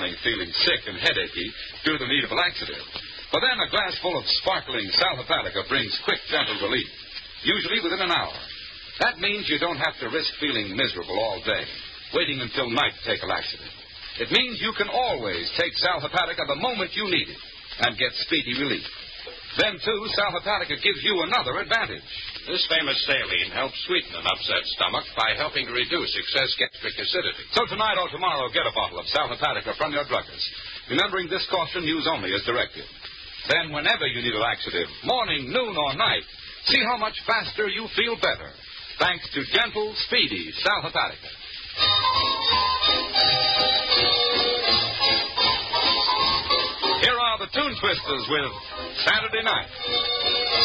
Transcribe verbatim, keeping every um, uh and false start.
morning feeling sick and headachy due to the need of a laxative. But then a glass full of sparkling Sal Hepatica brings quick, gentle relief, usually within an hour. That means you don't have to risk feeling miserable all day, waiting until night to take a laxative. It means you can always take Sal Hepatica the moment you need it and get speedy relief. Then, too, Sal Hepatica gives you another advantage. This famous saline helps sweeten an upset stomach by helping to reduce excess gastric acidity. So tonight or tomorrow, get a bottle of Sal Hepatica from your druggist, remembering this caution, use only as directed. Then, whenever you need a laxative, morning, noon, or night, see how much faster you feel better, thanks to gentle, speedy Sal Hepatica. Here are the Toon Twisters with Saturday Night.